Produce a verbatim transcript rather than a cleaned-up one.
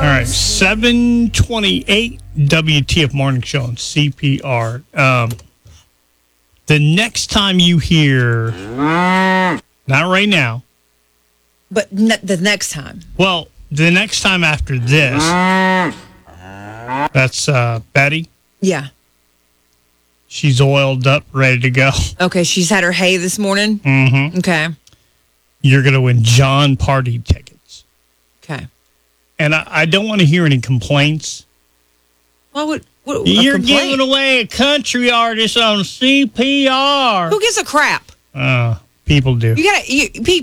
right, seven twenty-eight W T F Morning Show on C P R. Um, the next time you hear, not right now, but ne- the next time. Well, the next time after this, that's uh, Betty. Yeah. She's oiled up, ready to go. Okay, she's had her hay this morning. Mm-hmm. Okay. You're going to win John party tickets. Okay. And I, I don't want to hear any complaints. Well, what? what You're giving away a country artist on C P R. Who gives a crap? Uh, people do. You gotta. You,